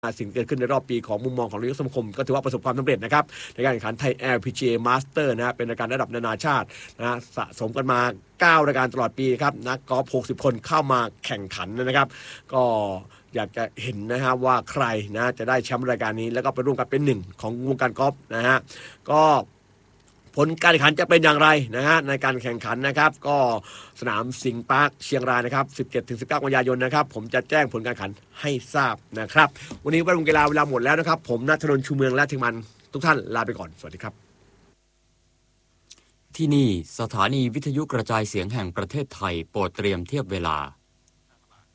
สิ่งที่เกิดขึ้นในรอบปีของมุมมองของนายกสมาคมก็ถือว่าประสบความสำเร็จนะครับในการแข่งขันไทย LPGA Master นะฮะเป็นรายการระดับนานาชาตินะสะสมกันมา9รายการตลอดปีครับนักกอล์ฟ60คนเข้ามาแข่งขันนะครับก็อยากจะเห็นนะฮะว่าใครนะจะได้แชมป์รายการนี้แล้วก็ไปร่วมกันเป็นหนึ่งของวงการกอล์ฟนะฮะก็ผลการแข่งขันจะเป็นอย่างไรนะฮะในการแข่งขันนะครับก็สนามสิงห์ปาร์คเชียงรายนะครับ 17-19 กันยายนนะครับผมจะแจ้งผลการแข่งขันให้ทราบนะครับวันนี้วันกีฬาเวลาหมดแล้วนะครับผมณัฐนนท์ชูเมืองและทีมงานทุกท่านลาไปก่อนสวัสดีครับที่นี่สถานีวิทยุกระจายเสียงแห่งประเทศไทยโปรดเตรียมเทียบเวลา